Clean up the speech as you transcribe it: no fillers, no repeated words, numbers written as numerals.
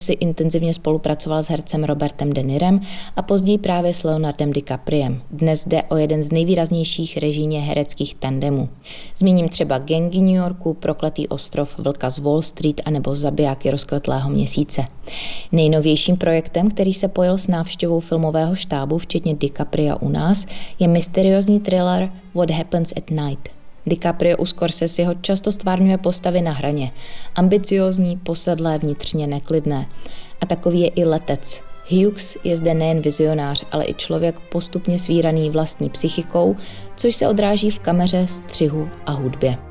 si intenzivně spolupracoval s hercem Robertem De Nirem a později právě s Leonardem DiCapriem. Dnes jde o jeden z nejvýraznějších režijně hereckých tandemů. Zmíním třeba Gangy New Yorku, Prokletý ostrov, Vlka z Wall Street anebo Zabijáky rozkvetlého měsíce. Nejnovějším projektem, který se pojil s návštěvou filmového štábu, včetně DiCapria u nás, je mysteriózní thriller What Happens at Night. DiCaprio u Scorseseho často stvárňuje postavy na hraně. Ambiciózní, posedlé, vnitřně neklidné. A takový je i Letec. Hughes je zde nejen vizionář, ale i člověk postupně svíraný vlastní psychikou, což se odráží v kameře, střihu a hudbě.